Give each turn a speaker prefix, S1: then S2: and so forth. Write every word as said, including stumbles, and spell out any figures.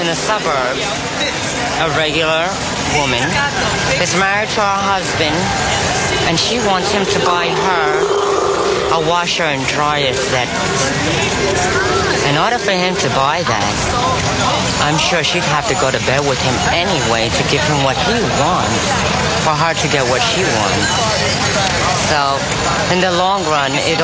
S1: in the suburbs, a regular woman, is married to her husband, and she wants him to buy her a washer and dryer set. In order for him to buy that, I'm sure she'd have to go to bed with him anyway to give him what he wants, for her to get what she wants. So, in the long run, it